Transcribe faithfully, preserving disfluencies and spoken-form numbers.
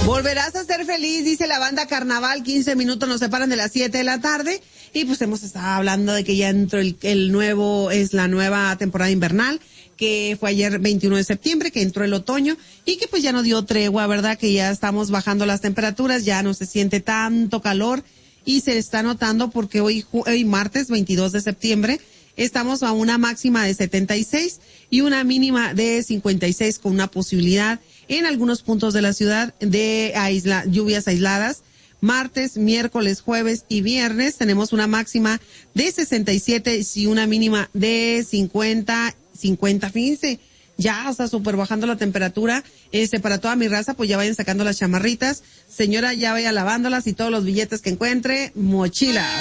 Volverás a ser feliz, dice la banda Carnaval, quince minutos nos separan de las siete de la tarde, y pues hemos estado hablando de que ya entró el, el nuevo, es la nueva temporada invernal, que fue ayer veintiuno de septiembre, que entró el otoño, y que pues ya no dio tregua, ¿verdad? Que ya estamos bajando las temperaturas, ya no se siente tanto calor, y se está notando porque hoy, hoy martes veintidós de septiembre, estamos a una máxima de setenta y seis y una mínima de cincuenta y seis, con una posibilidad en algunos puntos de la ciudad de aisla, lluvias aisladas. Martes, miércoles, jueves y viernes tenemos una máxima de sesenta y siete y una mínima de cincuenta, cincuenta, fíjense, ya, o sea, súper bajando la temperatura. Este, para toda mi raza, pues ya vayan sacando las chamarritas. Señora, ya vaya lavándolas, y todos los billetes que encuentre, mochila.